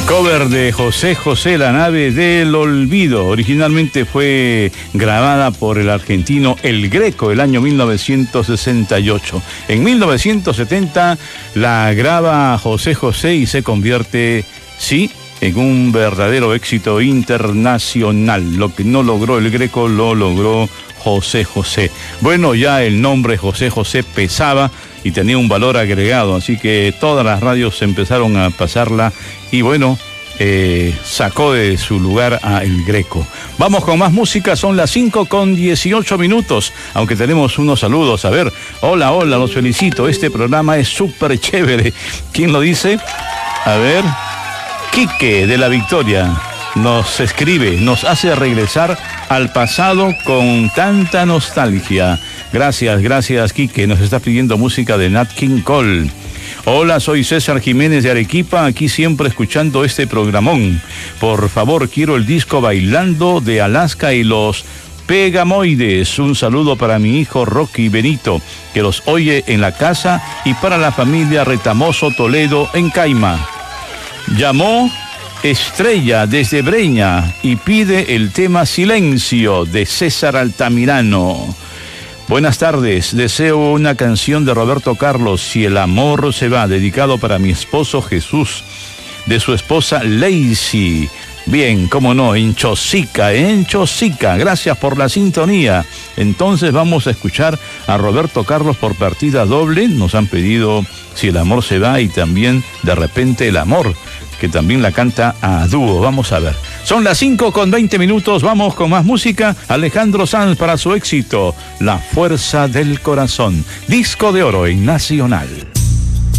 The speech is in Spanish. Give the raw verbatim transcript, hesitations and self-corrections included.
El cover de José José, La nave del olvido. Originalmente fue grabada por el argentino El Greco el año mil novecientos sesenta y ocho. En mil novecientos setenta la graba José José y se convierte, sí, en un verdadero éxito internacional. Lo que no logró El Greco lo logró José José. Bueno, ya el nombre José José pesaba y tenía un valor agregado, así que todas las radios empezaron a pasarla y bueno, eh, sacó de su lugar a El Greco. Vamos con más música, son las cinco con dieciocho minutos, aunque tenemos unos saludos. A ver, hola, hola, los felicito, este programa es súper chévere. ¿Quién lo dice? A ver, Quique de la Victoria nos escribe, nos hace regresar al pasado con tanta nostalgia. Gracias, gracias, Quique. Nos está pidiendo música de Nat King Cole. Hola, soy César Jiménez de Arequipa, aquí siempre escuchando este programón. Por favor, quiero el disco Bailando de Alaska y los Pegamoides. Un saludo para mi hijo Rocky Benito, que los oye en la casa, y para la familia Retamoso Toledo en Caima. Llamó Estrella desde Breña y pide el tema Silencio de César Altamirano. Buenas tardes, deseo una canción de Roberto Carlos, Si el amor se va, dedicado para mi esposo Jesús, de su esposa Lacey. Bien, cómo no, en Chosica, en Chosica. Gracias por la sintonía. Entonces vamos a escuchar a Roberto Carlos por partida doble. Nos han pedido Si el amor se va y también De repente el amor, que también la canta a dúo. Vamos a ver. Son las cinco con veinte minutos, vamos con más música. Alejandro Sanz para su éxito, La fuerza del corazón. Disco de oro en Nacional.